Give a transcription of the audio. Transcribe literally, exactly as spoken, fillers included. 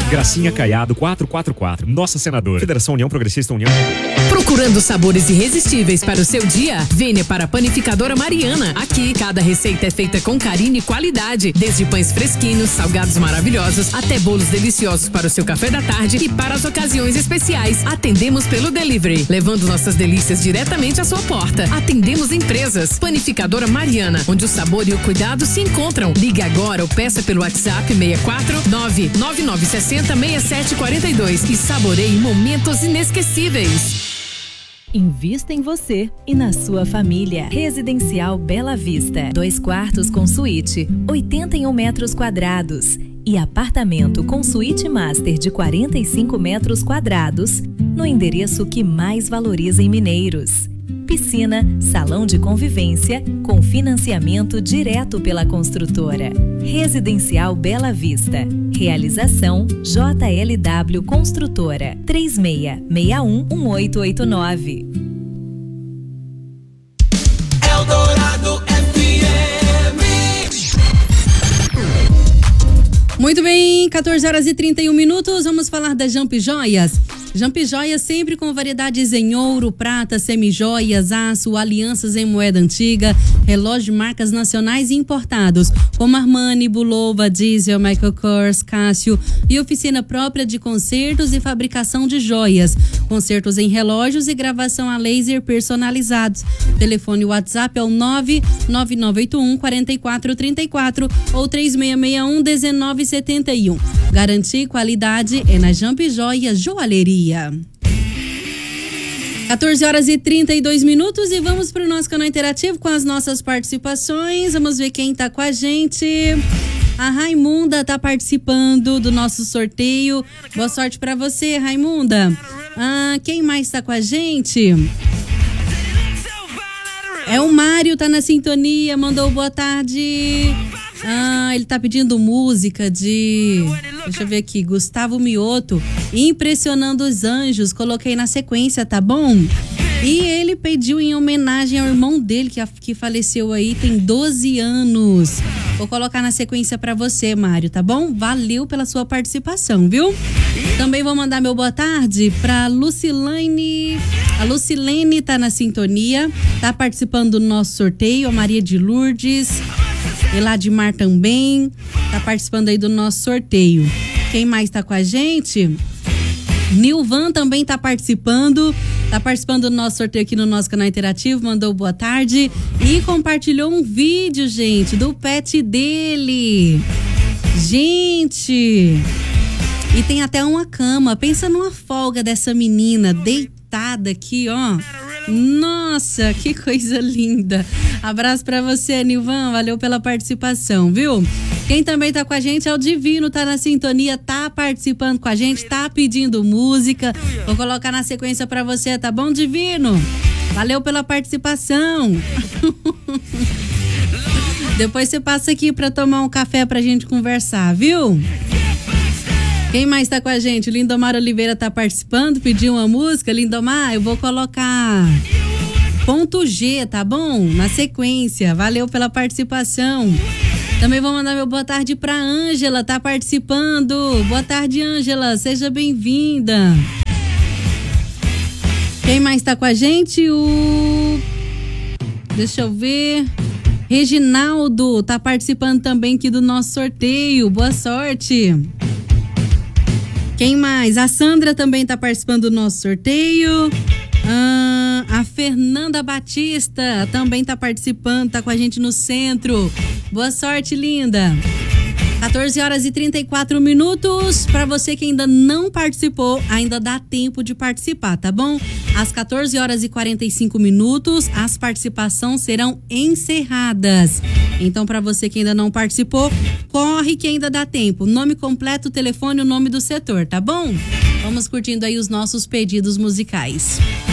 Gracinha Caiado, quatrocentos e quarenta e quatro. Nossa Senadora. Federação União Progressista União. Procurando sabores irresistíveis para o seu dia? Venha para a Panificadora Mariana. Aqui, cada receita é feita com carinho e qualidade. Desde pães fresquinhos, salgados maravilhosos, até bolos deliciosos para o seu café da tarde e para as ocasiões especiais. Atendemos pelo delivery, levando nossas delícias diretamente à sua porta. Atendemos empresas. Panificadora Mariana, onde o sabor e o cuidado se encontram. Ligue agora ou peça pelo WhatsApp seis quatro nove nove nove seis zero seis sete quatro dois e saboreie momentos inesquecíveis. Invista em você e na sua família. Residencial Bela Vista. Dois quartos com suíte, oitenta e um metros quadrados. E apartamento com suíte master de quarenta e cinco metros quadrados, no endereço que mais valoriza em Mineiros. Piscina, salão de convivência, com financiamento direto pela construtora. Residencial Bela Vista. Realização J L W Construtora. três seis seis um, um oito oito nove. Eldorado F M. Muito bem, catorze horas e trinta e um minutos. Vamos falar da Jamp Joias. Jamp Joias sempre com variedades em ouro, prata, semijoias, aço, alianças em moeda antiga, relógio de marcas nacionais e importados, como Armani, Bulova, Diesel, Michael Kors, Casio e oficina própria de consertos e fabricação de joias, consertos em relógios e gravação a laser personalizados. Telefone WhatsApp é o nove nove nove oito um quatro quatro três quatro ou três seis seis um um nove sete um. Garantir qualidade é na Jamp Joias Joalheria. catorze horas e trinta e dois minutos e vamos para o nosso canal interativo com as nossas participações. Vamos ver quem está com a gente. A Raimunda está participando do nosso sorteio. Boa sorte para você, Raimunda. Ah, quem mais está com a gente? É o Mário, tá na sintonia, mandou boa tarde. Ah, ele tá pedindo música de... Deixa eu ver aqui, Gustavo Mioto, Impressionando os Anjos. Coloquei na sequência, tá bom? E ele pediu em homenagem ao irmão dele, que, que faleceu aí, tem doze anos. Vou colocar na sequência pra você, Mário, tá bom? Valeu pela sua participação, viu? Também vou mandar meu boa tarde pra Lucilene. A Lucilene tá na sintonia, tá participando do nosso sorteio. A Maria de Lourdes, Eladimar também tá participando aí do nosso sorteio. Quem mais tá com a gente? Nilvan também tá participando, tá participando do nosso sorteio aqui no nosso canal interativo, mandou boa tarde e compartilhou um vídeo, gente, do pet dele. Gente, e tem até uma cama. Pensa numa folga dessa menina deitada aqui, ó. Nossa, que coisa linda. Abraço pra você, Nilvan, valeu pela participação, viu? Quem também tá com a gente é o Divino, tá na sintonia, tá participando com a gente, tá pedindo música. Vou colocar na sequência pra você, tá bom, Divino? Valeu pela participação. Depois você passa aqui pra tomar um café pra gente conversar, viu? Quem mais tá com a gente? Lindomar Oliveira tá participando, pediu uma música. Lindomar, eu vou colocar ponto G, tá bom? Na sequência. Valeu pela participação. Também vou mandar meu boa tarde pra Ângela, tá participando. Boa tarde, Ângela, seja bem-vinda. Quem mais tá com a gente? O... Deixa eu ver... Reginaldo tá participando também aqui do nosso sorteio. Boa sorte. Quem mais? A Sandra também tá participando do nosso sorteio. Ah, a Fernanda Batista também tá participando, tá com a gente no centro. Boa sorte, linda. catorze horas e trinta e quatro minutos. Para você que ainda não participou, ainda dá tempo de participar, tá bom? Às catorze horas e quarenta e cinco minutos, as participações serão encerradas. Então, para você que ainda não participou, corre que ainda dá tempo. Nome completo, telefone, o nome do setor, tá bom? Vamos curtindo aí os nossos pedidos musicais.